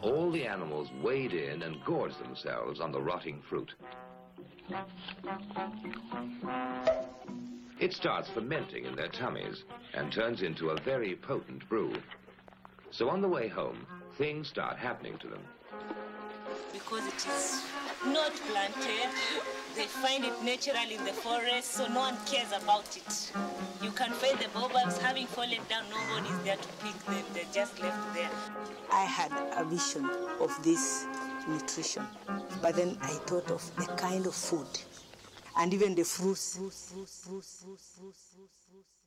all the animals wade in and gorge themselves on the rotting fruit. It starts fermenting in their tummies and turns into a very potent brew. So on the way home, things start happening to them. Because it is not planted, they find it naturally in the forest, so no one cares about it. You can find the baobabs having fallen down, nobody's there to pick them, they're just left there. I had a vision of this nutrition, but then I thought of the kind of food and even the fruits.